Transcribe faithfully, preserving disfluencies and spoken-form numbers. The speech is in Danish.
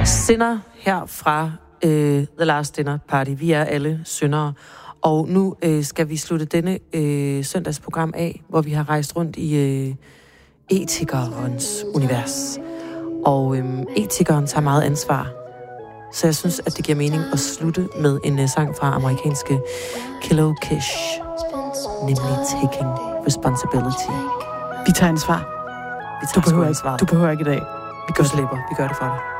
Sinner her fra øh, The Last Dinner Party. Vi er alle syndere. Og nu øh, skal vi slutte denne øh, søndagsprogram af, hvor vi har rejst rundt i øh, etikerens univers. Og øh, etikeren tager meget ansvar. Så jeg synes, at det giver mening at slutte med en uh, sang fra amerikanske Kilo Kish, nemlig Taking Responsibility. Vi tager ansvar. Vi tager du, behøver ansvar. ikke, du behøver ikke i dag. Vi gør slipper. Vi gør det for dig.